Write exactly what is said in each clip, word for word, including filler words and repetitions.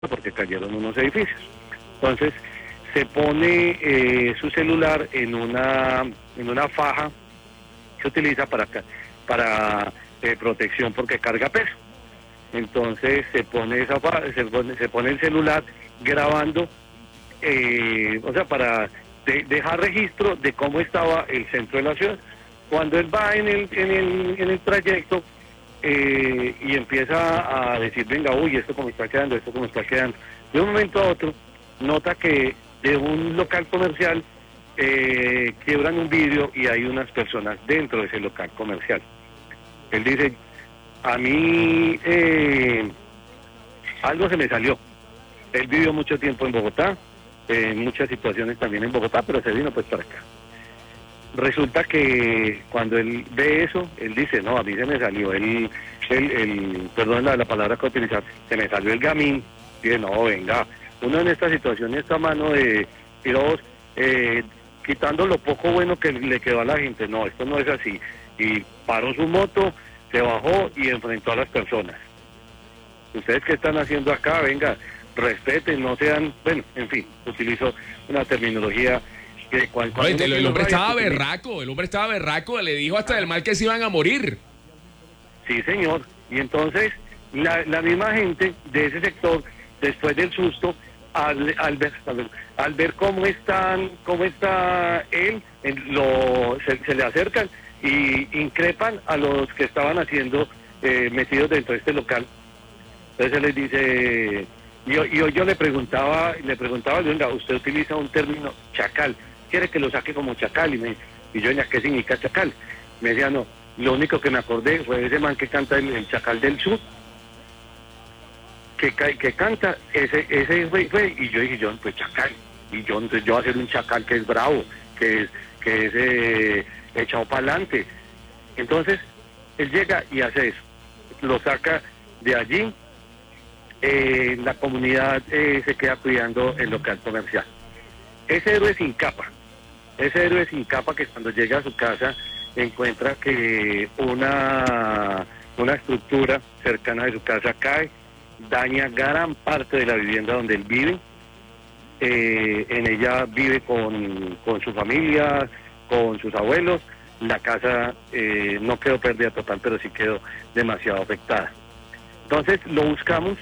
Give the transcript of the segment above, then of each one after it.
porque cayeron unos edificios. Entonces se pone eh, su celular en una en una faja que utiliza para para eh, protección porque carga peso. Entonces se pone esa faja, se pone, se pone el celular grabando, eh, o sea, para de, dejar registro de cómo estaba el centro de la ciudad. Cuando él va en el en el, en el trayecto eh, y empieza a decir, venga, uy, esto como está quedando, esto como está quedando. De un momento a otro, nota que de un local comercial eh, quiebran un vidrio y hay unas personas dentro de ese local comercial. Él dice, a mí eh, algo se me salió. Él vivió mucho tiempo en Bogotá, en eh, muchas situaciones también en Bogotá, pero se vino pues para acá. Resulta que cuando él ve eso, él dice, no, a mí se me salió el, el, el perdón la, la palabra que utilizar, se me salió el gamín. Dice, no, venga, uno en esta situación está a mano de tiros, eh, quitando lo poco bueno que le quedó a la gente. No, esto no es así. Y paró su moto, se bajó y enfrentó a las personas. Ustedes qué están haciendo acá, venga, respeten, no sean, bueno, en fin, utilizó una terminología que cual, cual Oye, el, el hombre estaba berraco, el hombre estaba berraco, le dijo hasta del mal que se iban a morir. Sí, señor, y entonces la, la misma gente de ese sector, después del susto, al, al, ver, al ver cómo están, cómo está él, lo, se, se le acercan y increpan a los que estaban haciendo, eh, metidos dentro de este local. Entonces él les dice, yo, yo, yo le preguntaba, le preguntaba, venga, usted utiliza un término chacal, quiere que lo saque como chacal, y, me, y yo, ¿qué significa chacal? Me decía, no, lo único que me acordé fue ese man que canta el, el Chacal del Sur, que, que canta, ese ese fue, fue, y yo dije, yo, pues chacal, y yo, entonces yo voy a hacer un chacal que es bravo, que es, que es eh, echado para adelante. Entonces, él llega y hace eso, lo saca de allí, eh, la comunidad eh, se queda cuidando el local comercial. Ese héroe sin capa, ese héroe sin capa que cuando llega a su casa encuentra que una, una estructura cercana de su casa cae, daña gran parte de la vivienda donde él vive. Eh, en ella vive con, con su familia, con sus abuelos. La casa eh, no quedó pérdida total, pero sí quedó demasiado afectada. Entonces lo buscamos,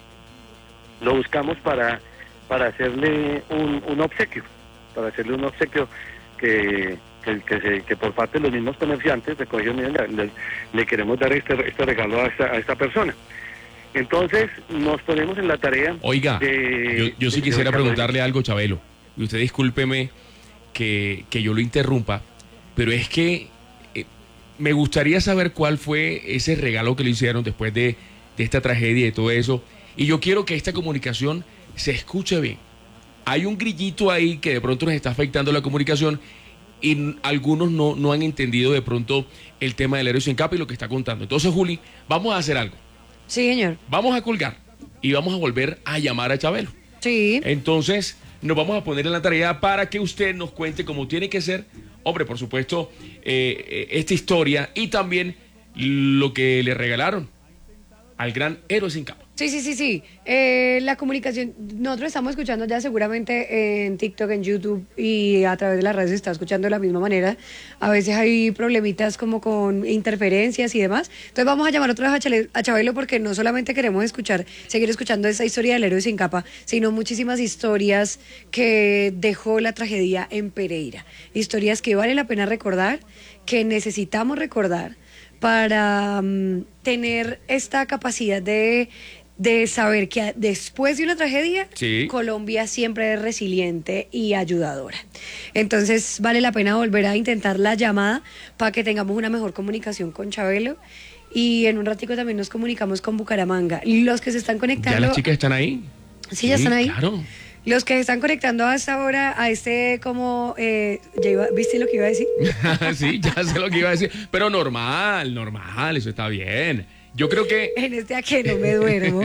lo buscamos para, para hacerle un, un obsequio, para hacerle un obsequio que, que, que, se, que por parte de los mismos comerciantes, recogió, le, le, le queremos dar este, este regalo a esta, a esta persona. Entonces nos ponemos en la tarea. Oiga, de, yo, yo sí de, quisiera de preguntarle algo, Chabelo, y usted discúlpeme que, que yo lo interrumpa, pero es que eh, me gustaría saber cuál fue ese regalo que le hicieron después de, de esta tragedia y de todo eso, y yo quiero que esta comunicación se escuche bien. Hay un grillito ahí que de pronto nos está afectando la comunicación y algunos no, no han entendido de pronto el tema del héroe sin capa y lo que está contando. Entonces, Juli, vamos a hacer algo. Sí, señor. Vamos a colgar y vamos a volver a llamar a Chabelo. Sí. Entonces, nos vamos a poner en la tarea para que usted nos cuente cómo tiene que ser, hombre, por supuesto, eh, esta historia y también lo que le regalaron al gran héroe sin capa. Sí, sí, sí, sí. Eh, la comunicación, nosotros estamos escuchando ya seguramente en TikTok, en YouTube y a través de las redes se está escuchando de la misma manera. A veces hay problemitas como con interferencias y demás. Entonces vamos a llamar otra vez a, Chale, a Chabelo porque no solamente queremos escuchar, seguir escuchando esa historia del héroe sin capa, sino muchísimas historias que dejó la tragedia en Pereira. Historias que vale la pena recordar, que necesitamos recordar para um, tener esta capacidad de... de saber que después de una tragedia, sí, Colombia siempre es resiliente y ayudadora. Entonces vale la pena volver a intentar la llamada para que tengamos una mejor comunicación con Chabelo y en un ratico también nos comunicamos con Bucaramanga. Los que se están conectando... ¿Ya las chicas están ahí? Sí, sí, ya están ahí. Claro. Los que se están conectando hasta ahora a este como... Eh, ¿ya iba, ¿viste lo que iba a decir? Sí, ya sé lo que iba a decir. Pero normal, normal, eso está bien. Yo creo que... En este a que no me duermo.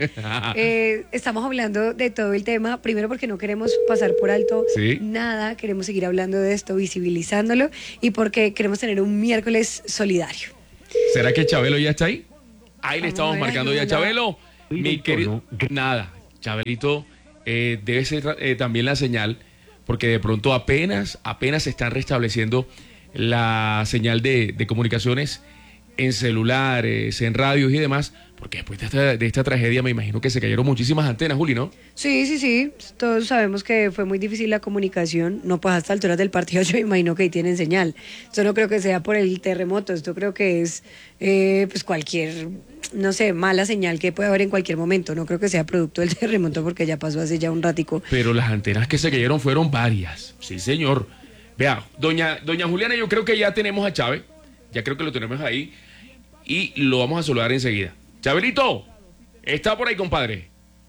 eh, estamos hablando de todo el tema, primero porque no queremos pasar por alto ¿sí? nada, queremos seguir hablando de esto, visibilizándolo, y porque queremos tener un miércoles solidario. ¿Será que Chabelo ya está ahí? Ahí le estamos marcando ya, Chabelo. Mi querido... Nada. Chabelito, eh, debe ser eh, también la señal, porque de pronto apenas, apenas se están restableciendo la señal de, de comunicaciones en celulares, en radios y demás, porque después de esta, de esta tragedia me imagino que se cayeron muchísimas antenas, Juli, ¿no? Sí, sí, sí. Todos sabemos que fue muy difícil la comunicación. No, pues hasta alturas del partido yo me imagino que ahí tienen señal. Esto no creo que sea por el terremoto. Esto creo que es eh, pues cualquier, no sé, mala señal que puede haber en cualquier momento. No creo que sea producto del terremoto porque ya pasó hace ya un ratico. Pero las antenas que se cayeron fueron varias. Sí, señor. Vea, doña, doña Juliana, yo creo que ya tenemos a Chávez. Ya creo que lo tenemos ahí. Y lo vamos a saludar enseguida. Chabelito, está por ahí, compadre.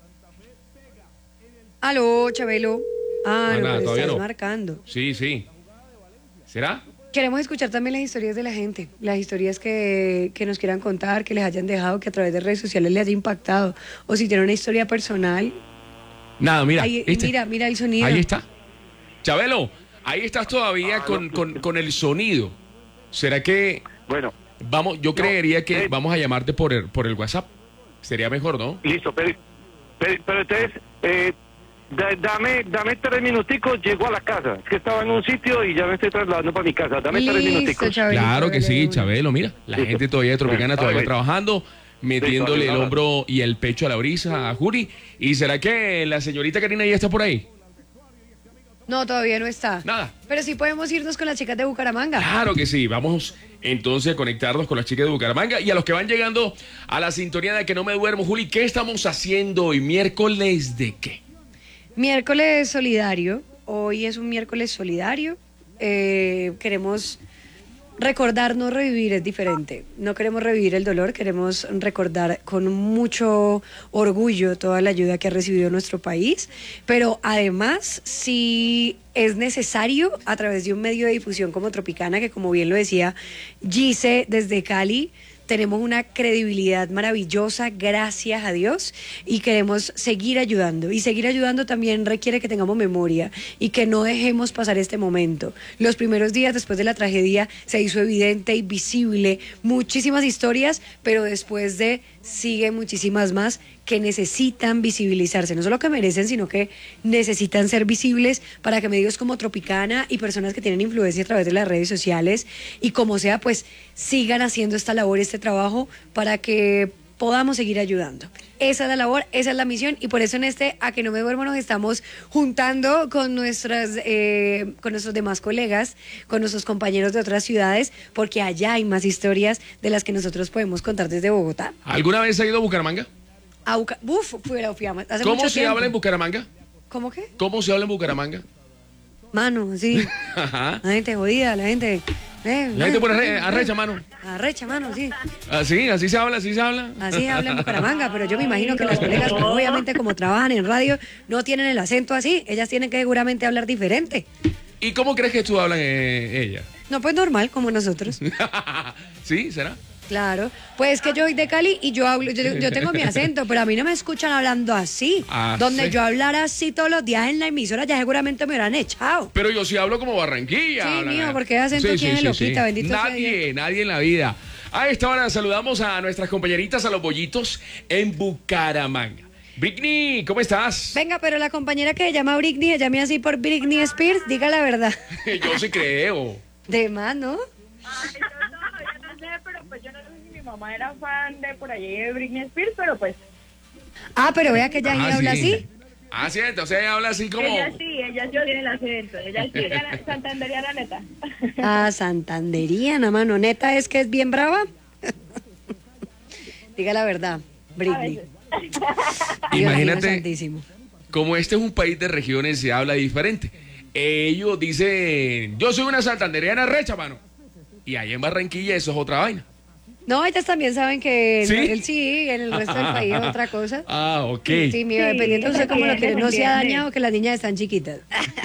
Aló, Chabelo. Ah, Ah, no, nada, pero todavía estás no. marcando. Sí, sí. ¿Será? Queremos escuchar también las historias de la gente, las historias que, que nos quieran contar, que les hayan dejado, que a través de redes sociales les haya impactado. O si tienen una historia personal. Nada, mira. Ahí, ¿viste? mira, mira el sonido. Ahí está. Chabelo, ahí estás todavía con, con, con el sonido. ¿Será que Bueno, vamos? Yo No, creería que eh. vamos a llamarte por el, por el WhatsApp. Sería mejor, ¿no? listo, pero, pero, pero entonces, eh, da- dame, dame tres minuticos, llego a la casa. Es que estaba en un sitio y ya me estoy trasladando para mi casa. Dame tres Listo, minuticos. Chabelito, Claro que dale sí, de una. Chabelo, mira. La Listo. gente todavía de Tropicana, Bueno, todavía dale. trabajando, metiéndole Listo, el dale. hombro y el pecho a la brisa a Juri. ¿Y será que la señorita Karina ya está por ahí? No, todavía no está. Nada. Pero sí podemos irnos con las chicas de Bucaramanga. Claro que sí, vamos entonces a conectarnos con las chicas de Bucaramanga y a los que van llegando a la sintonía de Que No Me Duermo. Juli, ¿qué estamos haciendo hoy? ¿Miércoles de qué? Miércoles solidario. Hoy es un miércoles solidario. Eh, queremos recordarnos revivir, es diferente. No queremos revivir el dolor, queremos recordar con mucho orgullo toda la ayuda que ha recibido nuestro país, pero además, si es necesario, a través de un medio de difusión como Tropicana, que como bien lo decía Gise desde Cali, tenemos una credibilidad maravillosa, gracias a Dios, y queremos seguir ayudando. Y seguir ayudando también requiere que tengamos memoria y que no dejemos pasar este momento. Los primeros días después de la tragedia se hizo evidente y visible muchísimas historias, pero después de siguen muchísimas más que necesitan visibilizarse, no solo que merecen, sino que necesitan ser visibles para que medios como Tropicana y personas que tienen influencia a través de las redes sociales y como sea, pues sigan haciendo esta labor, este trabajo, para que podamos seguir ayudando. Esa es la labor, esa es la misión, y por eso en este A Que No Me Duermo nos estamos juntando con nuestras eh, con nuestros demás colegas, con nuestros compañeros de otras ciudades, porque allá hay más historias de las que nosotros podemos contar desde Bogotá. ¿Alguna vez ha ido a Bucaramanga? A Buca- Uf, fuera, fui a- hace ¿Cómo mucho se tiempo. habla en Bucaramanga? ¿Cómo qué? ¿Cómo se habla en Bucaramanga? Mano, sí. Ajá. La gente jodida, la gente... eh, La gente eh, pone eh, arre- arrecha, mano. Arrecha, mano, sí. Así, así se habla, así se habla. Así habla en Bucaramanga, pero yo me imagino que las colegas, pues, obviamente como trabajan en radio, no tienen el acento así. Ellas tienen que seguramente hablar diferente. ¿Y cómo crees que tú hablan eh, ella? No, pues normal, como nosotros. ¿Sí? ¿Será? Claro. Pues que yo soy de Cali y yo hablo, yo, yo tengo mi acento, pero a mí no me escuchan hablando así. Ah, Donde sí. yo hablara así todos los días en la emisora, ya seguramente me hubieran echado. Pero yo sí hablo como Barranquilla. Sí, hablan- mijo, porque acento tiene loquita, bendito sea Nadie, nadie en la vida. A esta hora saludamos a nuestras compañeritas, a los bollitos en Bucaramanga. Britney, ¿cómo estás? Venga, pero la compañera que se llama Britney, se llama así por Britney Spears, diga la verdad. Yo sí creo. De más, ¿no? Ay, yo no, yo no sé, pero pues yo no sé si mi mamá era fan de por allí de Britney Spears, pero pues Ah, pero vea que ella sí Ah, habla sí. así. Ah, sí, entonces ella habla así como... ella sí, ella sí tiene el acento, ella sí, ella es santanderiana neta. Ah, santanderiana, mano. Neta es que es bien brava. Diga la verdad, Britney. veces. Dios mío Imagínate, santísimo. como este es un país de regiones, se habla diferente. Ellos dicen, yo soy una santanderiana recha, mano. Y ahí en Barranquilla eso es otra vaina. No, ellas también saben que ¿Sí? en el, sí, en el resto del país es otra cosa. Ah, ok. Sí, mi dependiente de usted cómo lo quiere. No se ha dañado que las niñas están chiquitas.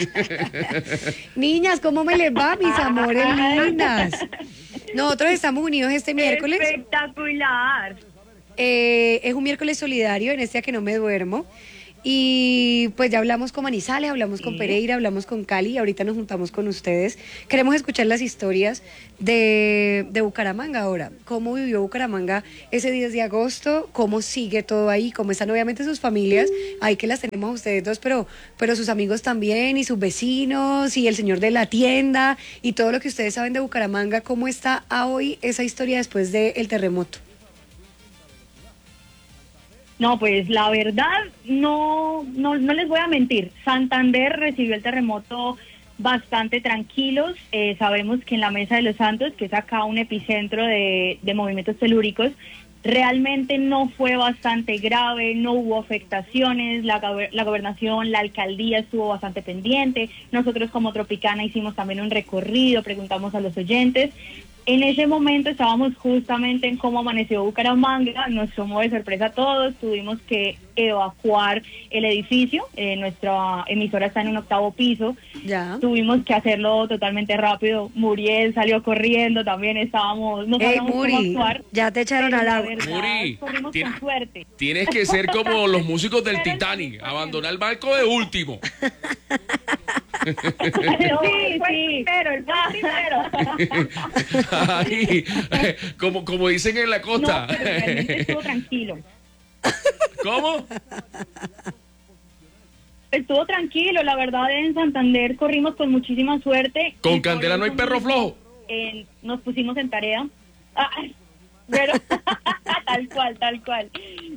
Niñas, ¿cómo me les va, mis amores lindas? Nosotros estamos unidos este miércoles. Espectacular. Eh, es un miércoles solidario en este A Que No Me Duermo. Y pues ya hablamos con Manizales, hablamos con Sí. Pereira, hablamos con Cali y ahorita nos juntamos con ustedes. Queremos escuchar las historias de, de Bucaramanga ahora. ¿Cómo vivió Bucaramanga ese diez de agosto? ¿Cómo sigue todo ahí? ¿Cómo están obviamente sus familias? Ahí que las tenemos a ustedes dos, pero, pero sus amigos también y sus vecinos y el señor de la tienda y todo lo que ustedes saben de Bucaramanga. ¿Cómo está hoy esa historia después del terremoto? No, pues la verdad, no, no, no les voy a mentir. Santander recibió el terremoto bastante tranquilos. Eh, sabemos que en la Mesa de los Santos, que es acá un epicentro de, de movimientos telúricos, realmente no fue bastante grave, no hubo afectaciones, la, gober- la gobernación, la alcaldía estuvo bastante pendiente. Nosotros como Tropicana hicimos también un recorrido, preguntamos a los oyentes. En ese momento estábamos justamente en cómo amaneció Bucaramanga, nos tomó de sorpresa a todos, tuvimos que evacuar el edificio, eh, nuestra emisora está en un octavo piso, Ya. tuvimos que hacerlo totalmente rápido, Muriel salió corriendo, también estábamos, no Ey, sabíamos cómo Muri, actuar. ya te echaron pero al la agua. verdad, Muri, corrimos tiene- con suerte. Tienes que ser como los músicos del Titanic, abandonar el barco de último. Sí, sí, pero el primero. Ay, como, como dicen en la No, costa. pero realmente estuvo tranquilo. ¿Cómo? Estuvo tranquilo, la verdad en Santander corrimos con muchísima suerte. Con y por Candela no hay eso perro mismo, flojo. eh, nos pusimos en tarea. Ah, pero tal cual, tal cual.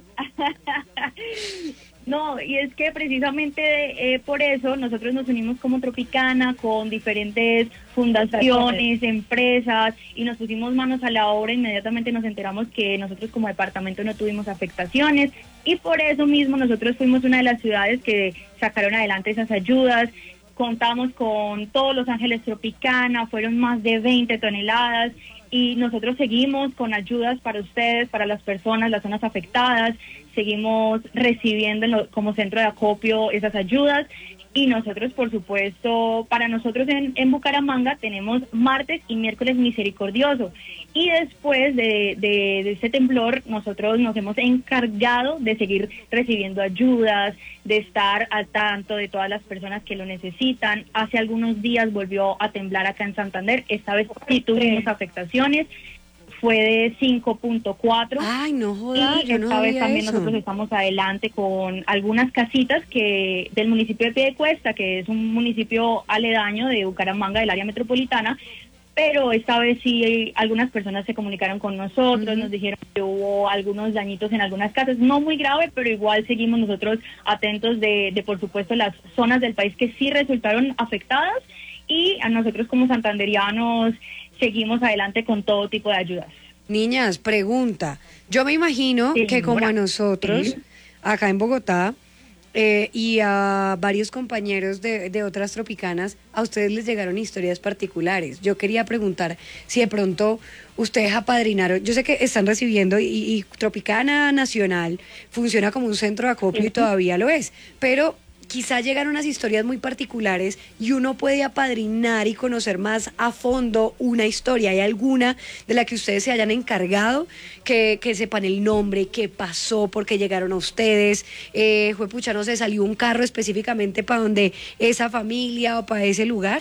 No, y es que precisamente eh, por eso nosotros nos unimos como Tropicana con diferentes fundaciones, empresas, y nos pusimos manos a la obra. Inmediatamente nos enteramos que nosotros como departamento no tuvimos afectaciones, y por eso mismo nosotros fuimos una de las ciudades que sacaron adelante esas ayudas. Contamos con todos Los Ángeles Tropicana, fueron más de veinte toneladas, y nosotros seguimos con ayudas para ustedes, para las personas, las zonas afectadas, seguimos recibiendo en lo- como centro de acopio esas ayudas, y nosotros, por supuesto, para nosotros en, en Bucaramanga tenemos martes y miércoles misericordioso, y después de, de, de este temblor nosotros nos hemos encargado de seguir recibiendo ayudas, de estar al tanto de todas las personas que lo necesitan. Hace algunos días volvió a temblar acá en Santander, esta vez sí tuvimos afectaciones, fue de cinco punto cuatro. Ay, no jodas, Y yo no esta vez sabía también eso. nosotros estamos adelante con algunas casitas que del municipio de Piedecuesta, que es un municipio aledaño de Bucaramanga, del área metropolitana, pero esta vez sí algunas personas se comunicaron con nosotros, Ujú. nos dijeron que hubo algunos dañitos en algunas casas, no muy grave, pero igual seguimos nosotros atentos de, de por supuesto, las zonas del país que sí resultaron afectadas, y a nosotros como santanderianos seguimos adelante con todo tipo de ayudas. Niñas, pregunta. Yo me imagino Sí, que como a señora. nosotros, Sí. acá en Bogotá, eh, y a varios compañeros de, de otras tropicanas, a ustedes les llegaron historias particulares. Yo quería preguntar si de pronto ustedes apadrinaron, yo sé que están recibiendo y, y Tropicana Nacional funciona como un centro de acopio y todavía lo es, pero quizá llegan unas historias muy particulares y uno puede apadrinar y conocer más a fondo una historia. ¿Hay alguna de la que ustedes se hayan encargado, que, que sepan el nombre, qué pasó, por qué llegaron a ustedes? Eh, juepucha, no sé, salió un carro específicamente para donde esa familia o para ese lugar.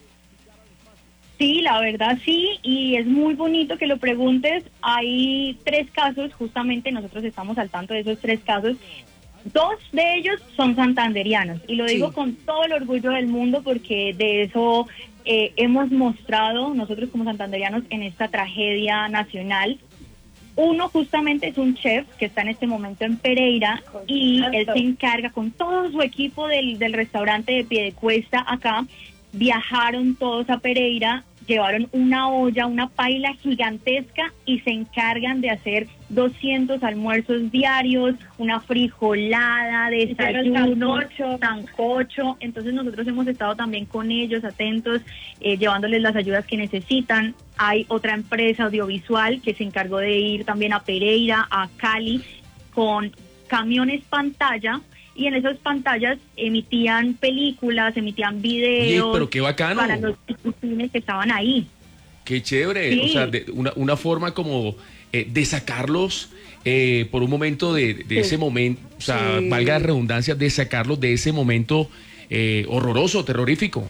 Sí, la verdad sí, y es muy bonito que lo preguntes. Hay tres casos, justamente nosotros estamos al tanto de esos tres casos. Dos de ellos son santanderianos, y lo Sí. digo con todo el orgullo del mundo porque de eso eh, hemos mostrado nosotros como santanderianos en esta tragedia nacional. Uno justamente es un chef que está en este momento en Pereira, y él se encarga con todo su equipo del, del restaurante de Piedecuesta acá. Viajaron todos a Pereira, llevaron una olla, una paila gigantesca, y se encargan de hacer doscientos almuerzos diarios, una frijolada, desayuno, sancocho. Entonces nosotros hemos estado también con ellos atentos, eh, llevándoles las ayudas que necesitan. Hay otra empresa audiovisual que se encargó de ir también a Pereira, a Cali, con camiones pantalla, y en esas pantallas emitían películas, emitían videos. Oye, pero qué bacano. Para los cines que estaban ahí. Qué chévere. Sí. O sea, de- una, una forma como eh, de sacarlos eh, por un momento de, de sí. ese momento, o sea, sí. valga la redundancia, de sacarlos de ese momento eh, horroroso, terrorífico.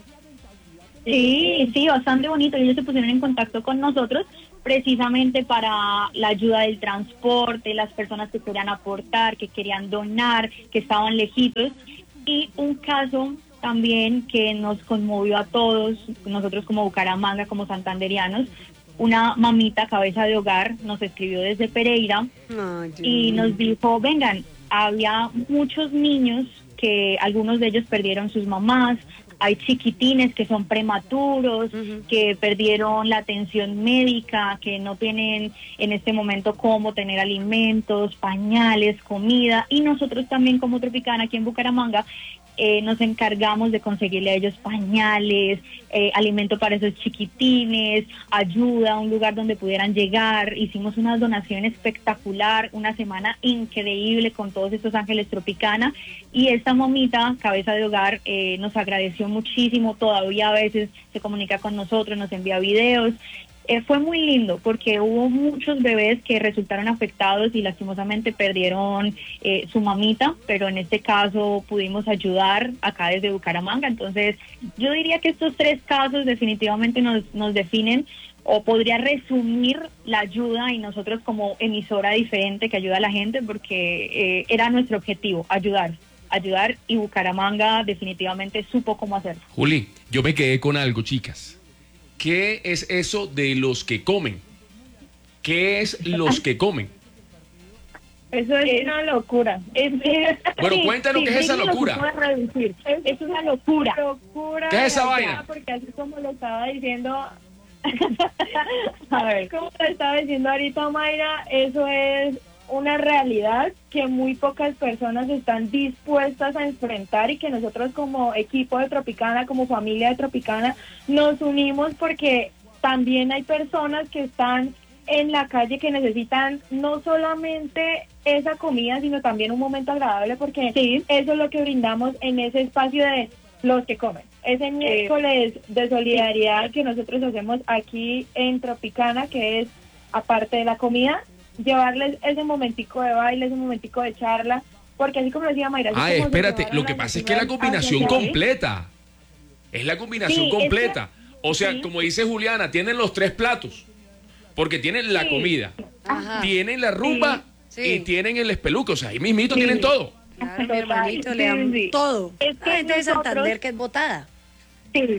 Sí, sí, bastante bonito. Ellos se pusieron en contacto con nosotros precisamente para la ayuda del transporte, las personas que querían aportar, que querían donar, que estaban lejitos. Y un caso también que nos conmovió a todos, nosotros como Bucaramanga, como santanderianos, una mamita cabeza de hogar nos escribió desde Pereira oh, y nos dijo, vengan, había muchos niños que algunos de ellos perdieron sus mamás, hay chiquitines que son prematuros, uh-huh. que perdieron la atención médica, que no tienen en este momento cómo tener alimentos, pañales, comida, y nosotros también como Tropicana aquí en Bucaramanga eh, nos encargamos de conseguirle a ellos pañales, eh, alimento para esos chiquitines, ayuda, un lugar donde pudieran llegar. Hicimos una donación espectacular, una semana increíble con todos estos ángeles Tropicana, y esta mamita, cabeza de hogar, eh, nos agradeció muchísimo, todavía a veces se comunica con nosotros, nos envía videos. Eh, fue muy lindo porque hubo muchos bebés que resultaron afectados y lastimosamente perdieron eh, su mamita, pero en este caso pudimos ayudar acá desde Bucaramanga. Entonces yo diría que estos tres casos definitivamente nos, nos definen o podría resumir la ayuda, y nosotros como emisora diferente que ayuda a la gente, porque eh, era nuestro objetivo, ayudar. ayudar y Bucaramanga definitivamente supo cómo hacerlo. Juli, yo me quedé con algo, chicas. ¿Qué es eso de los que comen? ¿Qué es los que comen? Eso es una locura. Es, es, bueno, cuéntanos sí, qué es esa locura. Es, es una locura. locura ¿Qué es esa vaina? Porque así como lo estaba diciendo, a ver, como lo estaba diciendo ahorita Mayra, eso es una realidad que muy pocas personas están dispuestas a enfrentar, y que nosotros como equipo de Tropicana, como familia de Tropicana, nos unimos porque también hay personas que están en la calle que necesitan no solamente esa comida, sino también un momento agradable, porque sí, eso es lo que brindamos en ese espacio de los que comen. Ese miércoles de solidaridad que nosotros hacemos aquí en Tropicana, que es, aparte de la comida, llevarles ese momentico de baile, ese momentico de charla, porque así como decía Mayra... Ah, espérate, lo que pasa es que es la combinación completa, es la combinación sí, completa, que, o sea, sí. como dice Juliana, tienen los tres platos, porque tienen la sí. comida, Ajá. tienen la rumba sí. y tienen el espeluque, o sea, ahí mismito sí. tienen todo. Claro, mi hermanito, sí, le dan sí. todo. Es que la gente nosotros, de Santander que es botada. Sí.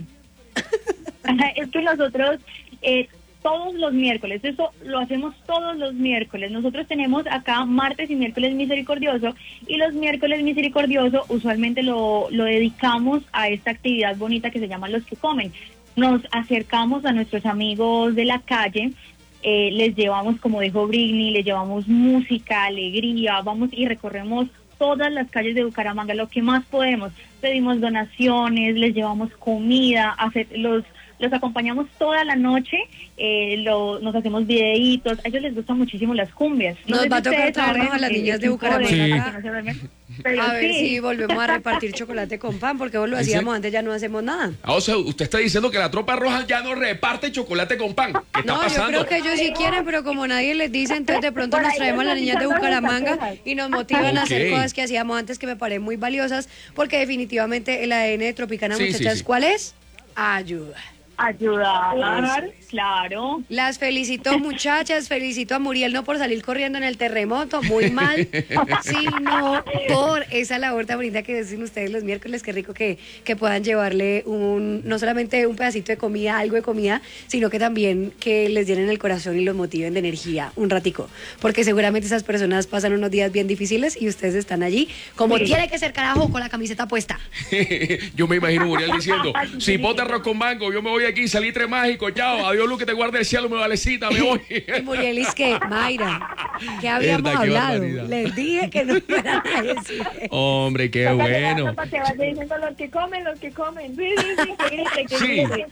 Es que nosotros... Eh, todos los miércoles, eso lo hacemos todos los miércoles. Nosotros tenemos acá martes y miércoles misericordioso, y los miércoles misericordioso usualmente lo, lo dedicamos a esta actividad bonita que se llama Los que Comen. Nos acercamos a nuestros amigos de la calle, eh, les llevamos, como dijo Britney, les llevamos música, alegría, vamos y recorremos todas las calles de Bucaramanga, lo que más podemos. Pedimos donaciones, les llevamos comida, hacer los... los acompañamos toda la noche, eh, lo, nos hacemos videitos, a ellos les gustan muchísimo las cumbias. No nos va a tocar traernos a las niñas de Bucaramanga. Sí. Pero a ver sí. si volvemos a repartir chocolate con pan, porque vos lo hacíamos antes, ya no hacemos nada. Ah, o sea, usted está diciendo que la tropa roja ya no reparte chocolate con pan. ¿Qué está no, pasando? Yo creo que ellos sí quieren, pero como nadie les dice, entonces de pronto nos traemos a las niñas de Bucaramanga y nos motivan okay. a hacer cosas que hacíamos antes que me parecen muy valiosas, porque definitivamente el A D N de Tropicana, sí, muchachas, sí, sí. ¿cuál es? Ayuda. Ayudar, claro. Las felicito, muchachas, felicito a Muriel no por salir corriendo en el terremoto, muy mal, sino por esa labor tan bonita que hacen ustedes los miércoles. Qué rico que, que puedan llevarle un, no solamente un pedacito de comida, algo de comida, sino que también que les llenen el corazón y los motiven de energía un ratico, porque seguramente esas personas pasan unos días bien difíciles y ustedes están allí como sí. tiene que ser, carajo, con la camiseta puesta. Yo me imagino Muriel diciendo, si bota arroz con mango, yo me voy aquí, salitre mágico, chao, adiós Luz, que te guarde el cielo, me valecita, me voy. Y Muriel, es que, Mayra, ¿qué habíamos Verdad, hablado? Les dije que no fueran a decir. Hombre, qué bueno. Te vas diciendo los que comen, los que comen. Sí, sí, sí, que grite, que sí. grite.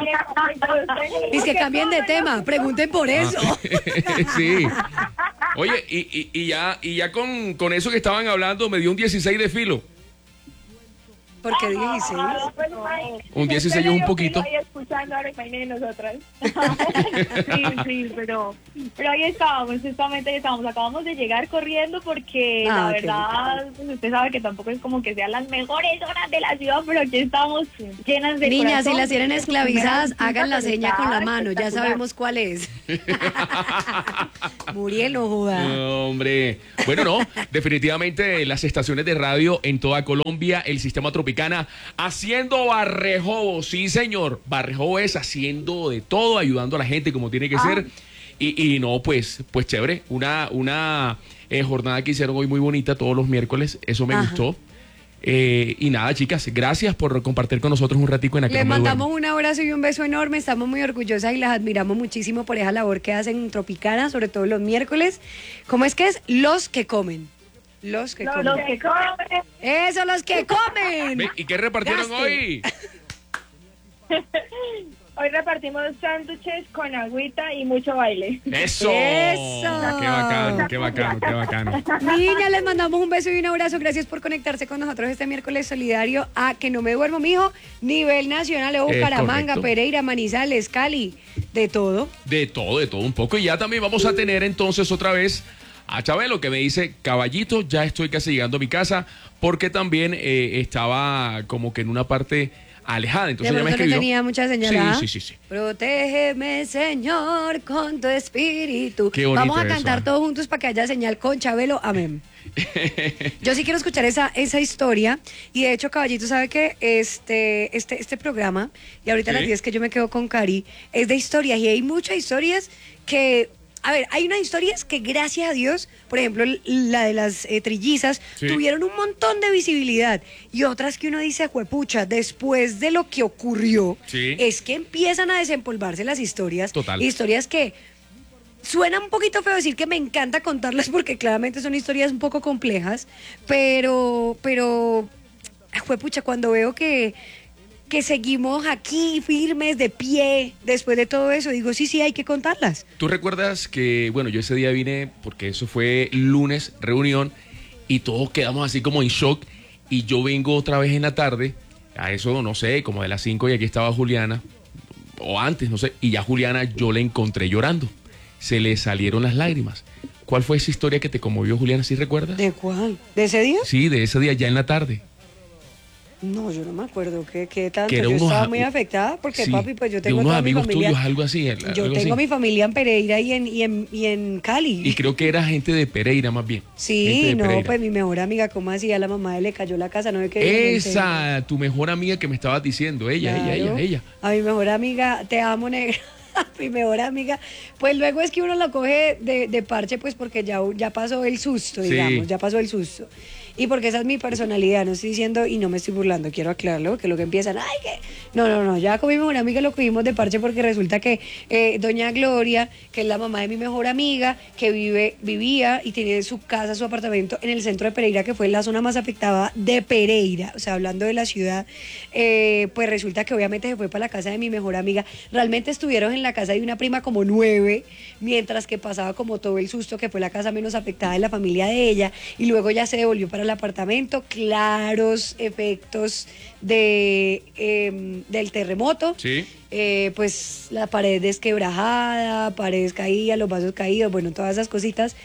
Es que cambien de tema, pregunten por eso. Ah, sí. Oye, y, y, y ya, y ya con, con eso que estaban hablando, me dio un dieciséis de filo. ¿Por qué dieciséis? Un dieciséis es un poquito. Ahí escuchando ahora, imagínense nosotras. Sí, sí, pero, pero ahí estábamos, justamente ahí estábamos. Acabamos de llegar corriendo porque Ah, la qué verdad, pues usted sabe que tampoco es como que sean las mejores horas de la ciudad, pero aquí estamos llenas de Niñas, corazón. si las tienen esclavizadas, primera hagan la visita, seña con la pero mano, ya espectacular. sabemos cuál es. Muriel, no joda. No, hombre. Bueno, no, definitivamente las estaciones de radio en toda Colombia, el sistema Tropicana, haciendo barrejobo, sí señor, barrejobo es haciendo de todo, ayudando a la gente como tiene que ser. Y, y no, pues, pues chévere, una, una eh, jornada que hicieron hoy muy bonita todos los miércoles, eso me Ajá. gustó. Eh, y nada, chicas, gracias por compartir con nosotros un ratico en Acá Les No Me mandamos Duermo. un abrazo y un beso enorme. Estamos muy orgullosas y las admiramos muchísimo por esa labor que hacen en Tropicana, sobre todo los miércoles. ¿Cómo es que es? Los que comen. Los que comen. Los que comen. Eso, los que comen. Ve, ¿y qué repartieron Gaste. hoy? Hoy repartimos sándwiches con agüita y mucho baile. ¡Eso! ¡Eso! ¡Qué bacano, qué bacano, qué bacano! Niña, les mandamos un beso y un abrazo. Gracias por conectarse con nosotros este miércoles solidario a Que No Me Duermo, mijo. Nivel nacional, Evo, Es Bucaramanga, correcto. Pereira, Manizales, Cali, de todo. De todo, de todo un poco. Y ya también vamos a tener entonces otra vez a Chabelo, que me dice, caballito, ya estoy casi llegando a mi casa, porque también eh, estaba como que en una parte alejada. Entonces de ella me pronto no escribió. tenía mucha señal. ¿ah? Sí, sí, sí, sí. Protégeme, Señor, con tu espíritu. Qué bonito Vamos a eso, cantar ¿eh? todos juntos para que haya señal con Chabelo. Amén. Yo sí quiero escuchar esa, esa historia. Y de hecho, caballito, sabe que este, este, este programa, y ahorita a Sí. las diez que yo me quedo con Cari, es de historias. Y hay muchas historias que. A ver, hay unas historias que gracias a Dios, por ejemplo, l- la de las eh, trillizas, Sí. tuvieron un montón de visibilidad. Y otras que uno dice, juepucha, después de lo que ocurrió, Sí. es que empiezan a desempolvarse las historias. Total. Historias que suena un poquito feo decir que me encanta contarlas porque claramente son historias un poco complejas, pero, pero, juepucha, cuando veo que, que seguimos aquí firmes, de pie, después de todo eso, digo, sí, sí, hay que contarlas. ¿Tú recuerdas que, bueno, yo ese día vine, porque eso fue lunes, reunión, y todos quedamos así como en shock, y yo vengo otra vez en la tarde, a eso, no sé, como de las cinco, y aquí estaba Juliana, o antes, no sé, y ya Juliana yo la encontré llorando, se le salieron las lágrimas. ¿Cuál fue esa historia que te conmovió, Juliana, si recuerdas? ¿De cuál? ¿De ese día? Sí, de ese día ya en la tarde. No, yo no me acuerdo qué, qué tanto. Que era Yo unos estaba a- muy afectada porque, Sí, papi, pues yo de tengo unos toda mi amigos familia. tuyos, algo así. Yo algo tengo así. mi familia en Pereira y en, y en, y en Cali. Y creo que era gente de Pereira más bien. Gente Sí, de no, Pereira. pues mi mejor amiga, ¿cómo hacía? La mamá de le cayó la casa, no ve que Esa, tu mejor amiga que me estabas diciendo, ella, ella, ella, ella. A mi mejor amiga, te amo, negra. A mi mejor amiga. Pues luego es que uno lo coge de, de parche, pues porque ya, ya pasó el susto, Sí. digamos, ya pasó el susto. Y porque esa es mi personalidad, no estoy diciendo, y no me estoy burlando, quiero aclararlo, que lo que empiezan, ay, que... No, no, no, ya con mi mejor amiga lo cogimos de parche porque resulta que eh, doña Gloria, que es la mamá de mi mejor amiga, que vive, vivía y tiene su casa, su apartamento en el centro de Pereira, que fue la zona más afectada de Pereira, o sea, hablando de la ciudad, eh, pues resulta que obviamente se fue para la casa de mi mejor amiga. Realmente estuvieron en la casa de una prima como nueve, mientras que pasaba como todo el susto, que fue la casa menos afectada de la familia de ella, y luego ya se devolvió para el apartamento. Claros efectos de, eh, del terremoto. Sí. Eh, pues la pared desquebrajada, paredes caídas, los vasos caídos, bueno, todas esas cositas.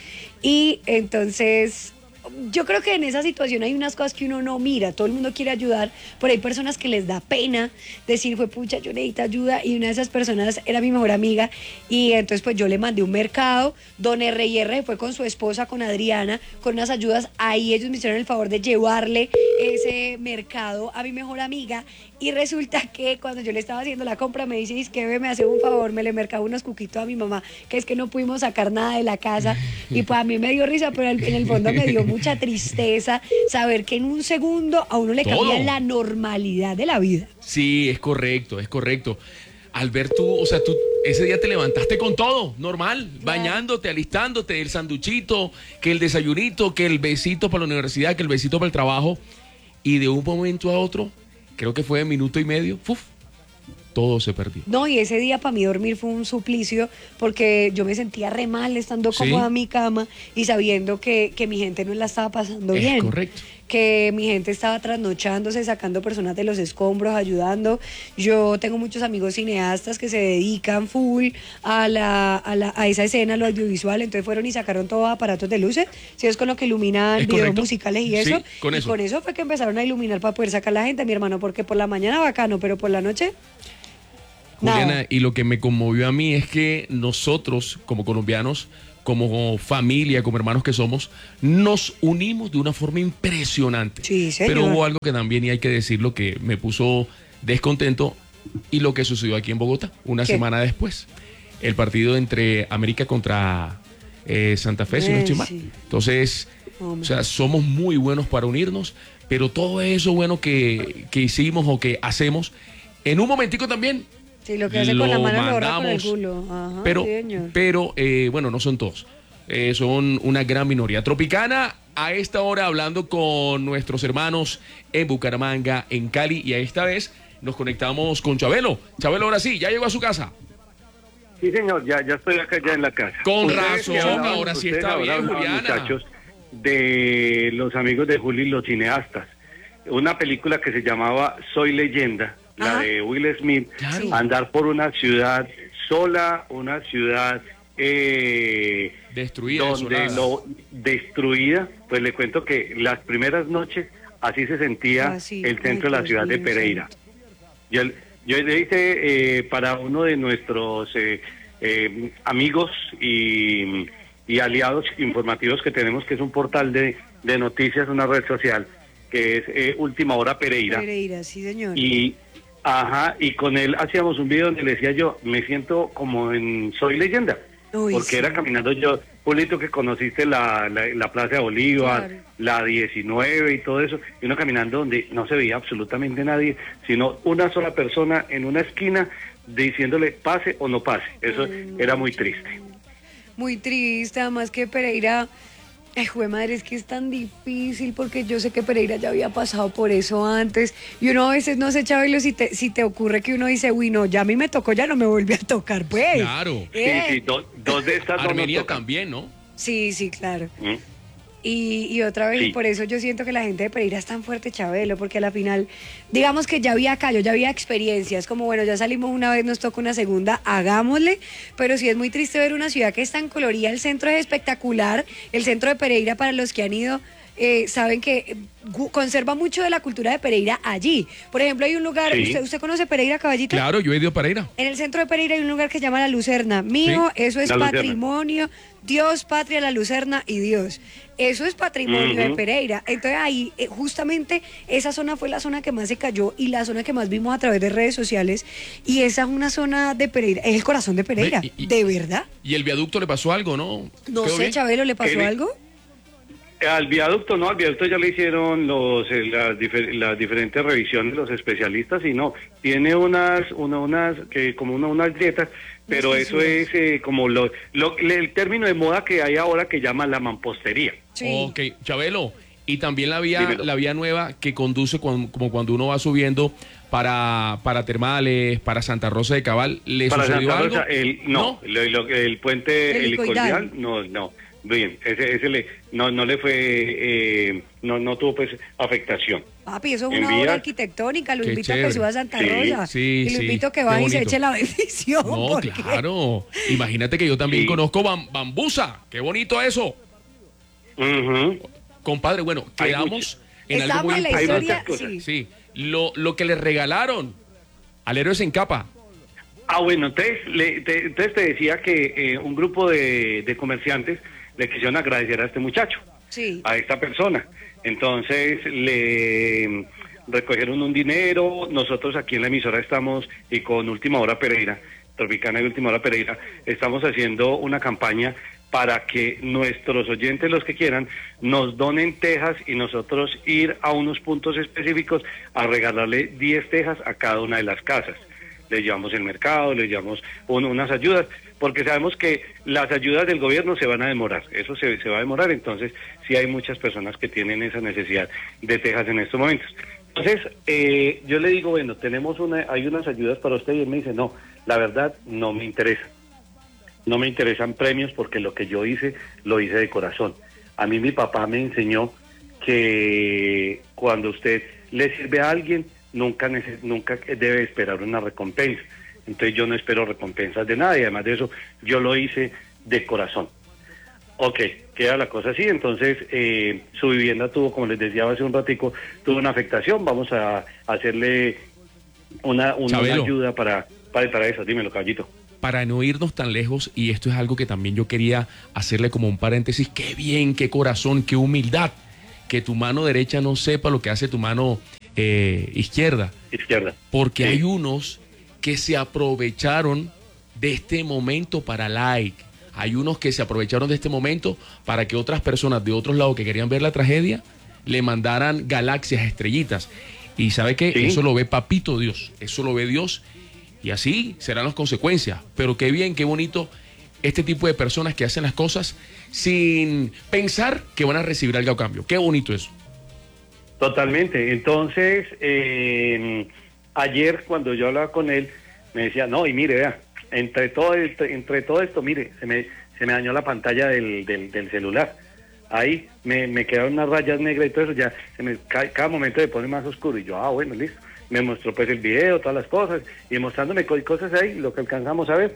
Y entonces, yo creo que en esa situación hay unas cosas que uno no mira, todo el mundo quiere ayudar, pero hay personas que les da pena decir, fue pucha, yo necesito ayuda, y una de esas personas era mi mejor amiga, y entonces pues yo le mandé un mercado, don R y R fue con su esposa, con Adriana, con unas ayudas, ahí ellos me hicieron el favor de llevarle ese mercado a mi mejor amiga, y resulta que cuando yo le estaba haciendo la compra me dice, es que ve, me hace un favor, me le mercaba unos cuquitos a mi mamá, que es que no pudimos sacar nada de la casa, y pues a mí me dio risa, pero en el fondo me dio mucha tristeza saber que en un segundo a uno le Todo. cambia la normalidad de la vida. Sí, es correcto, es correcto. Al ver tú, o sea, tú ese día te levantaste con todo, normal, bañándote, alistándote, el sanduchito, que el desayunito, que el besito para la universidad, que el besito para el trabajo, y de un momento a otro, creo que fue de minuto y medio, ¡fuf! Todo se perdió. No, y ese día para mí dormir fue un suplicio porque yo me sentía re mal estando Sí. cómoda en mi cama y sabiendo que, que mi gente no la estaba pasando Es bien. correcto. que mi gente estaba trasnochándose, sacando personas de los escombros, ayudando. Yo tengo muchos amigos cineastas que se dedican full a, la, a, la, a esa escena, lo audiovisual, entonces fueron y sacaron todos aparatos de luces, si es con lo que iluminan videos correcto? musicales y eso, Sí, con y eso. con eso fue que empezaron a iluminar para poder sacar la gente, mi hermano, porque por la mañana bacano, pero por la noche... Juliana, nada. y lo que me conmovió a mí es que nosotros, como colombianos, como familia, como hermanos que somos, nos unimos de una forma impresionante. Sí, señor. Pero hubo algo que también, y hay que decirlo, que me puso descontento, y lo que sucedió aquí en Bogotá, una ¿Qué? semana después. El partido entre América contra eh, Santa Fe, si no Eh, estoy mal. sí. Entonces, Hombre. o sea, somos muy buenos para unirnos, pero todo eso bueno que, que hicimos o que hacemos, en un momentico también... Sí, lo que hace con la lo mano lo ahorra con el mandamos, culo. Ajá, pero, sí, señor. pero eh, bueno, no son todos. Eh, son una gran minoría. Tropicana, a esta hora hablando con nuestros hermanos en Bucaramanga, en Cali, y a esta vez nos conectamos con Chabelo. Chabelo, ahora sí, ya llegó a su casa. Sí, señor, ya, ya estoy acá ya en la casa. Con Ustedes razón, que hablaban- ahora sí ustedes está bien, hablaban, Juliana. muchachos, de los amigos de Juli, los cineastas. Una película que se llamaba Soy Leyenda, la Ajá. de Will Smith, Claro. andar por una ciudad sola, una ciudad eh, Destruida, donde desolada. lo destruida. Pues le cuento que las primeras noches así se sentía Ah, sí. el centro Ay, de la Dios ciudad de mío, Pereira. santo. Yo, yo le hice eh, para uno de nuestros eh, eh, amigos y, y aliados informativos que tenemos, que es un portal de, de noticias, una red social, que es eh, Última Hora Pereira. Pereira, sí, señor. Y, ajá, y con él hacíamos un video donde le decía yo, me siento como en Soy Leyenda. Uy, Porque sí. era caminando yo, Julito, que conociste la, la, la Plaza de Bolívar, Claro. la diecinueve y todo eso, y uno caminando donde no se veía absolutamente nadie, sino una sola persona en una esquina diciéndole pase o no pase. Eso Ay, no, era muy chico. triste. Muy triste, además que Pereira, ay, jue madre, es que es tan difícil porque yo sé que Pereira ya había pasado por eso antes y uno a veces no sé, Chabelo, si te, si te ocurre que uno dice, uy, no, ya a mí me tocó, ya no me volví a tocar, pues. Claro. Eh, Sí, sí, do- dos de estas no nos Armenia tocan. también, ¿no? sí, sí, claro. ¿Mm? Y, y otra vez, Sí. y por eso yo siento que la gente de Pereira es tan fuerte, Chabelo, porque a la final, digamos que ya había callo, ya había experiencias, como bueno, ya salimos una vez, nos toca una segunda, hagámosle, pero sí es muy triste ver una ciudad que es tan colorida, el centro es espectacular, el centro de Pereira, para los que han ido, eh, saben que eh, gu- conserva mucho de la cultura de Pereira allí. Por ejemplo, hay un lugar, Sí. ¿usted, ¿usted conoce Pereira, Caballito? Claro, yo he ido a Pereira. En el centro de Pereira hay un lugar que se llama La Lucerna. Mijo, Sí, eso es La Lucerna. patrimonio. Dios, patria, La Lucerna y Dios. Eso es patrimonio de Ujú. Pereira. Entonces ahí, eh, justamente, esa zona fue la zona que más se cayó y la zona que más vimos a través de redes sociales. Y esa es una zona de Pereira, es el corazón de Pereira. Ve, y- y- ¿De verdad? Y el viaducto le pasó algo, ¿no? No ¿Quedó sé, bien? Chabelo, ¿le pasó ¿Qué le- algo? Al viaducto no, al viaducto ya le hicieron los eh, las, difer- las diferentes revisiones los especialistas y no, tiene unas una, unas que como una, unas grietas, pero Unas eso es eh, como lo, lo el término de moda que hay ahora que llama la mampostería. Sí. Ok, Chabelo, y también la vía, Dímelo. la vía nueva que conduce cuan- como cuando uno va subiendo para, para Termales, para Santa Rosa de Cabal, ¿le Para sucedió Santa algo? Rosa, el, no, lo- lo- el puente Helicoidal. helicoidal, no, no, bien, ese, ese le, no, no le fue, eh, no, no tuvo pues afectación. Papi, eso es En una obra vías- arquitectónica. Lo Qué invito a chévere. que suba a Santa Sí, Rosa. sí, y lo sí, invito a que qué vaya y se bonito. eche la bendición. No, porque- claro. Imagínate que yo también Sí. conozco Bam- Bambusa. Qué bonito eso. Ujú. Compadre, bueno, Hay quedamos mucho- en algo Estamos muy en la Hay importante. historia. muchas cosas. Sí. Sí, lo, lo que le regalaron al héroe en capa. Ah, bueno, entonces, le, te, entonces te decía que eh, un grupo de, de comerciantes le quisieron agradecer a este muchacho, Sí. a esta persona. Entonces le recogieron un dinero, nosotros aquí en la emisora estamos, y con Última Hora Pereira, Tropicana y Última Hora Pereira, estamos haciendo una campaña para que nuestros oyentes, los que quieran, nos donen tejas y nosotros ir a unos puntos específicos a regalarle diez tejas a cada una de las casas. Les llevamos el mercado, les llevamos un- unas ayudas, porque sabemos que las ayudas del gobierno se van a demorar, eso se, se va a demorar, entonces sí hay muchas personas que tienen esa necesidad de tejas en estos momentos. Entonces, eh, yo le digo, bueno, tenemos una, hay unas ayudas para usted, y él me dice, no, la verdad no me interesa, no me interesan premios porque lo que yo hice, lo hice de corazón. A mí mi papá me enseñó que cuando usted le sirve a alguien, nunca, neces nunca debe esperar una recompensa. Entonces yo no espero recompensas de nada y además de eso yo lo hice de corazón. Ok, queda la cosa así, entonces eh, su vivienda tuvo, como les decía hace un ratico, tuvo una afectación, vamos a hacerle una, una, una ayuda para, para, para eso, dímelo, caballito. Para no irnos tan lejos, y esto es algo que también yo quería hacerle como un paréntesis, qué bien, qué corazón, qué humildad, que tu mano derecha no sepa lo que hace tu mano eh, izquierda. Izquierda. Porque sí. hay unos que se aprovecharon de este momento para like. Hay unos que se aprovecharon de este momento para que otras personas de otros lados que querían ver la tragedia le mandaran galaxias, estrellitas. Y ¿sabe qué? Sí. Eso lo ve papito Dios, eso lo ve Dios y así serán las consecuencias. Pero qué bien, qué bonito este tipo de personas que hacen las cosas sin pensar que van a recibir algo a cambio. Qué bonito eso. Totalmente. Entonces, eh, ayer cuando yo hablaba con él, me decía, no, y mire, vea, entre todo esto, entre todo esto, mire, se me, se me dañó la pantalla del, del, del celular. Ahí me, me quedaron unas rayas negras y todo eso, ya se me cae, cada momento se pone más oscuro. Y yo, ah, bueno, listo. Me mostró pues el video, todas las cosas, y mostrándome cosas ahí, lo que alcanzamos a ver.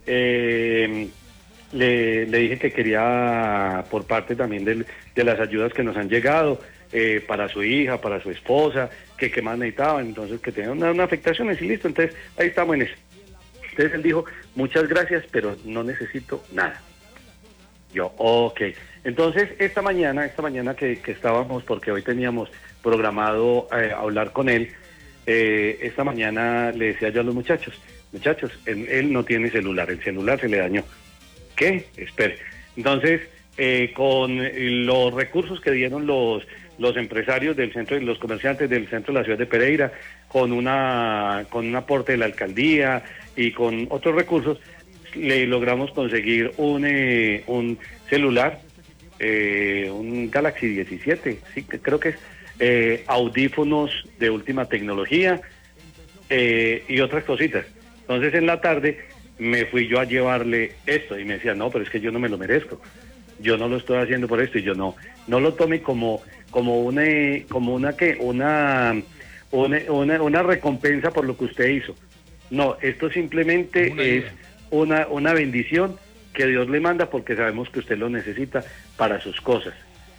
Eh, le, le dije que quería, por parte también del, de las ayudas que nos han llegado, eh, para su hija, para su esposa, que qué más necesitaban, entonces que tenían una, una afectación, y listo, entonces ahí estamos en eso. Entonces él dijo, muchas gracias, pero no necesito nada. Yo, ok. Entonces, esta mañana, esta mañana que, que estábamos, porque hoy teníamos programado eh, hablar con él, eh, esta mañana le decía yo a los muchachos, muchachos, él, él no tiene celular, el celular se le dañó. ¿Qué? Espere. Entonces, eh, con los recursos que dieron los, los empresarios del centro, los comerciantes del centro de la ciudad de Pereira, con una con un aporte de la alcaldía y con otros recursos, le logramos conseguir un, eh, un celular, eh, un Galaxy diecisiete, sí, creo que es, eh, audífonos de última tecnología eh, y otras cositas. Entonces en la tarde me fui yo a llevarle esto y me decía, no, pero es que yo no me lo merezco, yo no lo estoy haciendo por esto, y yo no, no lo tome como, como una, como una, ¿qué? Una, una, una, una recompensa por lo que usted hizo. No, esto simplemente una es una, una bendición que Dios le manda porque sabemos que usted lo necesita para sus cosas.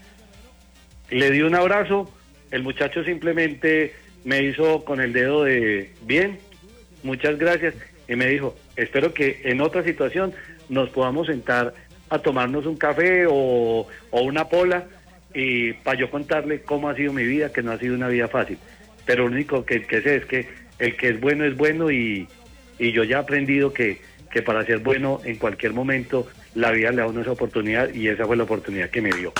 Le di un abrazo, el muchacho simplemente me hizo con el dedo de bien, muchas gracias, y me dijo, espero que en otra situación nos podamos sentar a tomarnos un café o, o una pola y para yo contarle cómo ha sido mi vida, que no ha sido una vida fácil. Pero lo único que, que sé es que el que es bueno es bueno y, y yo ya he aprendido que, que para ser bueno en cualquier momento la vida le da a uno esa oportunidad y esa fue la oportunidad que me dio.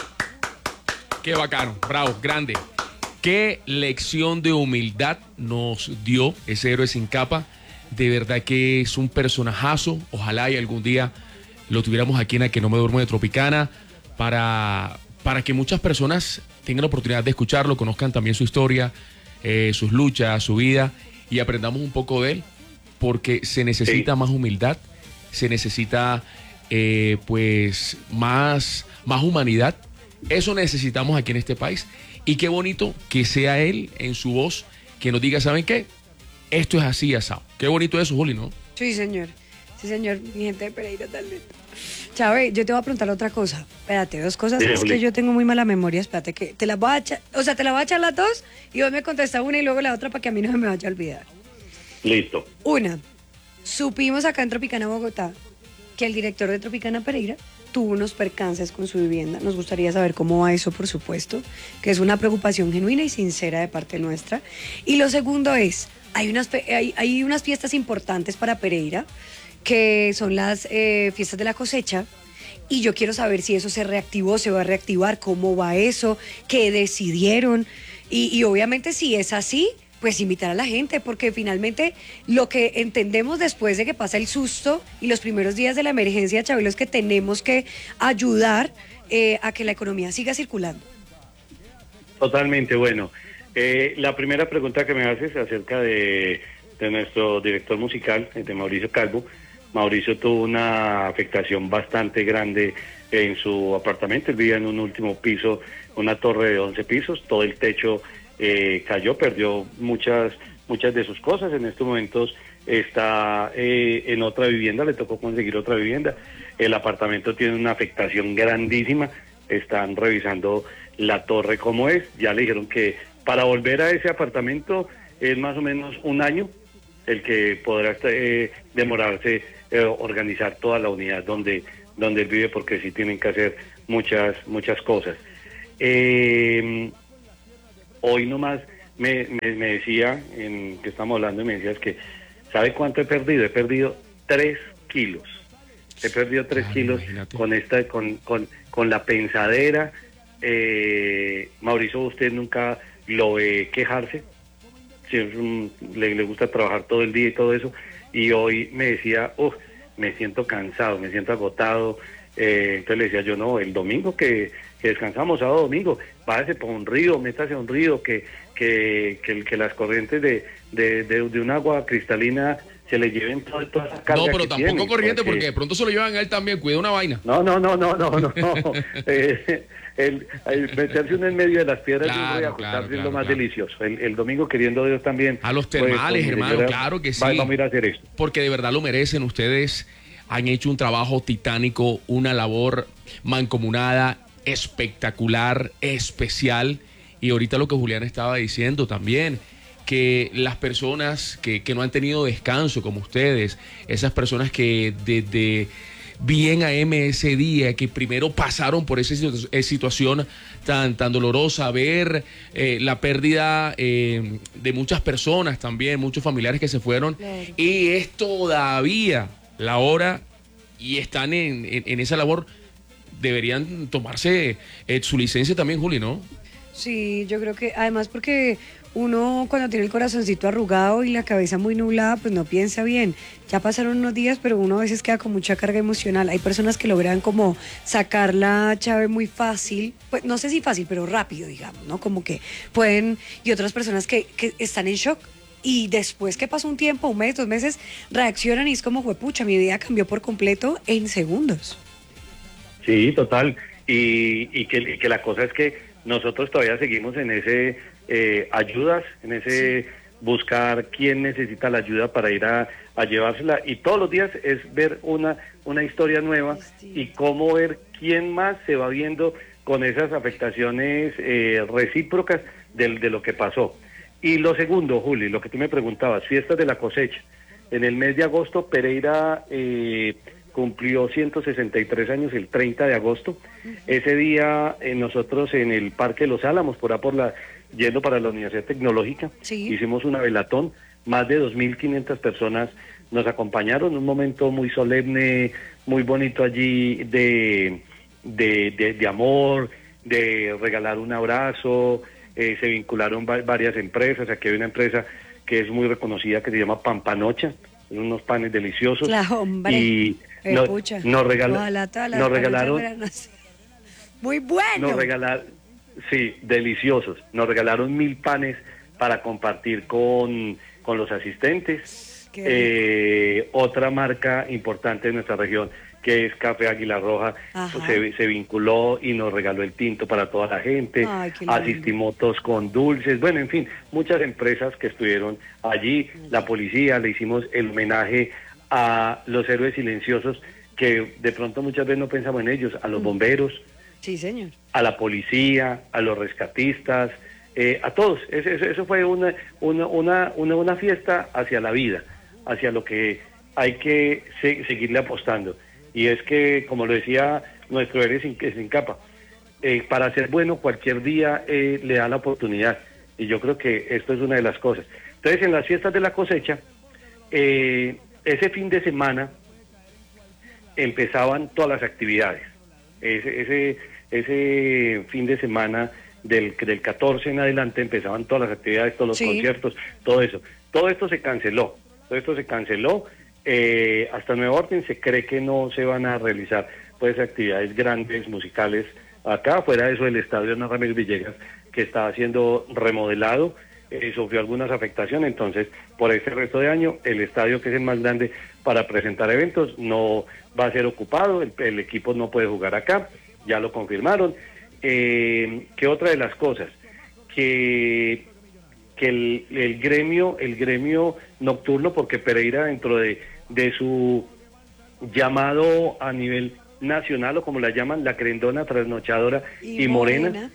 Qué bacano, bravo, grande. Qué lección de humildad nos dio ese héroe sin capa. De verdad que es un personajazo. Ojalá y algún día lo tuviéramos aquí en A Que No Me Duermo de Tropicana para, para que muchas personas tengan la oportunidad de escucharlo, conozcan también su historia, eh, sus luchas, su vida y aprendamos un poco de él, porque se necesita sí. más humildad, se necesita eh, pues más, más humanidad. Eso necesitamos aquí en este país y qué bonito que sea él en su voz que nos diga, ¿saben qué? Esto es así, asado. Qué bonito eso, Juli, ¿no? Sí, señor. Sí, señor. Mi gente de Pereira también. Chávez, yo te voy a preguntar otra cosa. Espérate, dos cosas. Sí, es Juli. Que yo tengo muy mala memoria. Espérate, que te las voy a echar. O sea, te las voy a echar las dos y vos me contestas una y luego la otra para que a mí no se me vaya a olvidar. Listo. Una. Supimos acá en Tropicana, Bogotá, que el director de Tropicana Pereira tuvo unos percances con su vivienda. Nos gustaría saber cómo va eso, por supuesto, que es una preocupación genuina y sincera de parte nuestra. Y lo segundo es, hay unas, hay, hay unas fiestas importantes para Pereira, que son las eh, fiestas de la cosecha, y yo quiero saber si eso se reactivó, se va a reactivar, cómo va eso, qué decidieron, y, y obviamente si es así, pues invitar a la gente, porque finalmente lo que entendemos después de que pasa el susto y los primeros días de la emergencia, Chabelo, es que tenemos que ayudar eh, a que la economía siga circulando. Totalmente, bueno. Eh, la primera pregunta que me haces acerca de, de nuestro director musical, de Mauricio Calvo. Mauricio tuvo una afectación bastante grande en su apartamento, él vivía en un último piso, una torre de once pisos, todo el techo eh, cayó, perdió muchas, muchas de sus cosas. En estos momentos está eh, en otra vivienda, le tocó conseguir otra vivienda. El apartamento tiene una afectación grandísima, están revisando la torre como es, ya le dijeron que para volver a ese apartamento es más o menos un año el que podrá eh, demorarse eh, organizar toda la unidad donde, donde él vive, porque sí tienen que hacer muchas, muchas cosas. Eh, hoy nomás me, me, me decía, en que estamos hablando, y me decías que, ¿sabe cuánto he perdido? He perdido tres kilos. He perdido tres ah, kilos imagínate. con esta, con, con, con la pensadera. Eh, Mauricio, usted nunca lo ve quejarse. Siempre le, le gusta trabajar todo el día y todo eso. Y hoy me decía, oh, me siento cansado, me siento agotado. Eh, entonces le decía yo, no, el domingo que, que descansamos, sábado, domingo, váyase por un río, métase a un río, que, que, que, que las corrientes de, de, de, de un agua cristalina se le lleven toda, toda esa carga. No, pero que tampoco tiene, corriente, porque... porque de pronto se lo llevan a él también, cuida una vaina. No, no, no, no, no, no. eh, el, el meterse uno en medio de las piedras claro, y ajustarse claro, claro, es lo más claro. delicioso. El, el domingo, queriendo Dios, también. A los termales, pues, hermano, señora, claro que sí. Vamos a ir a hacer esto. Porque de verdad lo merecen. Ustedes han hecho un trabajo titánico, una labor mancomunada, espectacular, especial. Y ahorita lo que Julián estaba diciendo también, que las personas que, que no han tenido descanso como ustedes, esas personas que desde bien a M ese día, que primero pasaron por esa situación tan, tan dolorosa, ver eh, la pérdida eh, de muchas personas también, muchos familiares que se fueron, claro. Y es todavía la hora y están en, en, en esa labor, deberían tomarse eh, su licencia también, Juli, ¿no? Sí, yo creo que además porque uno cuando tiene el corazoncito arrugado y la cabeza muy nublada, pues no piensa bien. Ya pasaron unos días, pero uno a veces queda con mucha carga emocional. Hay personas que logran como sacar la llave muy fácil, pues no sé si fácil, pero rápido, digamos, ¿no? Como que pueden, y otras personas que, que están en shock. Y después que pasa un tiempo, un mes, dos meses, reaccionan y es como, juepucha, mi vida cambió por completo en segundos. Sí, total. Y, y, que, y que la cosa es que nosotros todavía seguimos en ese eh, ayudas, en ese sí. buscar quién necesita la ayuda para ir a, a llevársela. Y todos los días es ver una, una historia nueva sí. y cómo ver quién más se va viendo con esas afectaciones eh, recíprocas de, de lo que pasó. Y lo segundo, Juli, lo que tú me preguntabas, fiestas de la cosecha. En el mes de agosto, Pereira eh, cumplió ciento sesenta y tres años el treinta de agosto. Uh-huh. Ese día eh, nosotros en el Parque de los Álamos, por ahí por la, yendo para la Universidad Tecnológica, sí. hicimos una velatón. Más de dos mil quinientas personas nos acompañaron, un momento muy solemne, muy bonito allí de, de, de, de amor, de regalar un abrazo. Eh, se vincularon va- varias empresas. Aquí hay una empresa que es muy reconocida que se llama Pampanocha, unos panes deliciosos. La hombre, y eh, nos, pucha. nos, regala- Ojalá todas las nos regalaron muy bueno. Nos regalaron, sí, deliciosos. Nos regalaron mil panes para compartir con, con los asistentes. Eh, otra marca importante de nuestra región, que es Café Águila Roja, pues se, se vinculó y nos regaló el tinto para toda la gente. Ay, asistimos todos con dulces, bueno, en fin, muchas empresas que estuvieron allí, la policía, le hicimos el homenaje a los héroes silenciosos que de pronto muchas veces no pensamos en ellos, a los bomberos, sí, señor, a la policía, a los rescatistas, eh, a todos. Eso, eso, eso fue una, una, una, una, una fiesta hacia la vida, hacia lo que hay que se, seguirle apostando. Y es que, como lo decía nuestro héroe sin, sin capa, eh, para ser bueno cualquier día eh, le da la oportunidad. Y yo creo que esto es una de las cosas. Entonces, en las fiestas de la cosecha, eh, ese fin de semana empezaban todas las actividades. Ese, ese, ese fin de semana del, del catorce en adelante empezaban todas las actividades, todos los sí. conciertos, todo eso. Todo esto se canceló. Todo esto se canceló. Eh, hasta nueva orden se cree que no se van a realizar pues actividades grandes musicales acá. Fuera de eso, el estadio Hernán Ramírez Villegas, que estaba siendo remodelado, eh, sufrió algunas afectaciones. Entonces, por este resto de año, el estadio, que es el más grande para presentar eventos, no va a ser ocupado. El, el equipo no puede jugar acá, ya lo confirmaron. Eh, ¿Qué otra de las cosas? Que, que el, el gremio, el gremio nocturno, porque Pereira dentro de, de su llamado a nivel nacional, o como la llaman, la querendona, trasnochadora y, y morena, morena,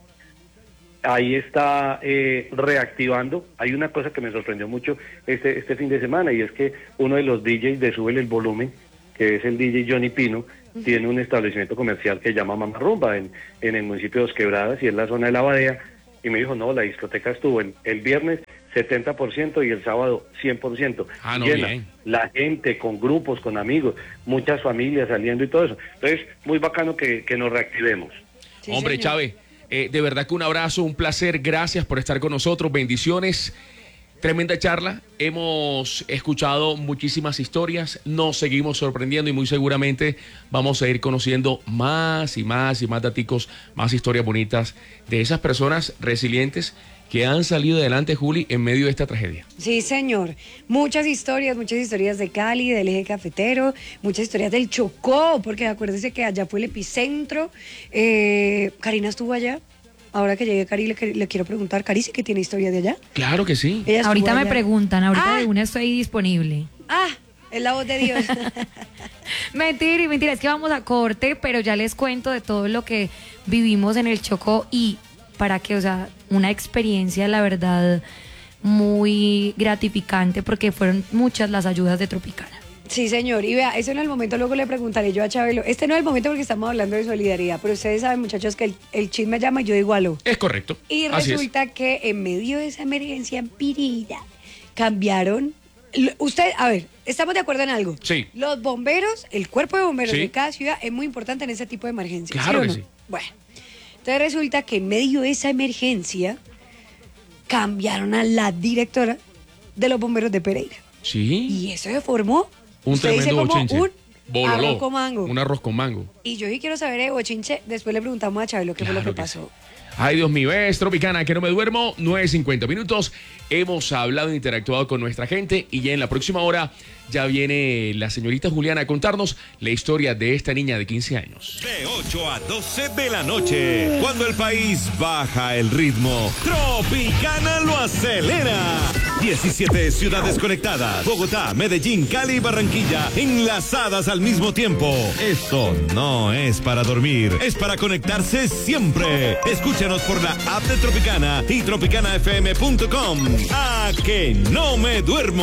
ahí está eh, reactivando. Hay una cosa que me sorprendió mucho este, este fin de semana, y es que uno de los D Js de Súbele el Volumen, que es el D J Johnny Pino, uh-huh. tiene un establecimiento comercial que se llama Mamá Rumba en, en el municipio de Dos Quebradas, y en la zona de La Badea, y me dijo, no, la discoteca estuvo el, el viernes setenta por ciento y el sábado cien por ciento. Ah, no, llena. Bien. La gente, con grupos, con amigos, muchas familias saliendo y todo eso. Entonces, muy bacano que, que nos reactivemos. Sí, Hombre, Chávez, eh, de verdad que un abrazo, un placer, gracias por estar con nosotros, bendiciones. Tremenda charla, hemos escuchado muchísimas historias, nos seguimos sorprendiendo y muy seguramente vamos a ir conociendo más y más y más daticos, más historias bonitas de esas personas resilientes que han salido adelante, Juli, en medio de esta tragedia. Sí, señor. Muchas historias, muchas historias de Cali, del eje cafetero, muchas historias del Chocó, porque acuérdese que allá fue el epicentro. Eh, Karina estuvo allá. Ahora que llegue Cari, le, le quiero preguntar, Cari, ¿sí que tiene historia de allá? Claro que sí. Ahorita allá. me preguntan, ahorita ah. de una estoy disponible. Ah, es la voz de Dios. Mentira, mentira, es que vamos a corte, pero ya les cuento de todo lo que vivimos en el Chocó y para que, o sea, una experiencia, la verdad, muy gratificante porque fueron muchas las ayudas de Tropicana. Sí, señor, y vea, ese no es el momento, luego le preguntaré yo a Chabelo, este no es el momento porque estamos hablando de solidaridad, pero ustedes saben, muchachos, que el, el chisme llama y yo digo aló. Es correcto. Y resulta que en medio de esa emergencia en Pirida, cambiaron, usted, a ver, ¿estamos de acuerdo en algo? Sí. Los bomberos, el cuerpo de bomberos sí. de cada ciudad es muy importante en ese tipo de emergencias. Claro ¿sí que no? sí. Bueno, entonces resulta que en medio de esa emergencia, cambiaron a la directora de los bomberos de Pereira. Sí. Y eso se formó... Un Usted dice tremendo como bochinche. un Bololó, arroz con mango. Un arroz con mango. Y yo sí quiero saber de bochinche. Después le preguntamos a Chabelo qué Claro fue lo que, que pasó. Sí. Ay, Dios mío, es Tropicana, que no me duermo, nueve cincuenta minutos. Hemos hablado e interactuado con nuestra gente y ya en la próxima hora ya viene la señorita Juliana a contarnos la historia de esta niña de quince años. De ocho a doce de la noche, cuando el país baja el ritmo, Tropicana lo acelera. diecisiete ciudades conectadas, Bogotá, Medellín, Cali y Barranquilla, enlazadas al mismo tiempo. Eso no es para dormir, es para conectarse siempre. Escúchanos por la app de Tropicana y tropicana f m punto com. A que no me duermo.